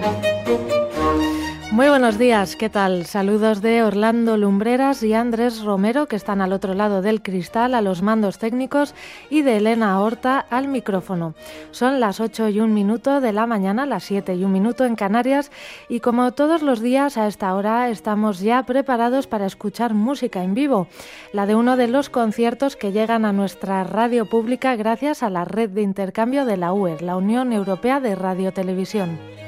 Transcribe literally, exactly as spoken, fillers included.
Muy buenos días, ¿qué tal? Saludos de Orlando Lumbreras y Andrés Romero, que están al otro lado del cristal, a los mandos técnicos, y de Elena Horta al micrófono. Son las ocho y un minuto de la mañana, las siete y un minuto en Canarias, y como todos los días a esta hora estamos ya preparados para escuchar música en vivo, la de uno de los conciertos que llegan a nuestra radio pública gracias a la red de intercambio de la U E R, la Unión Europea de Radiotelevisión.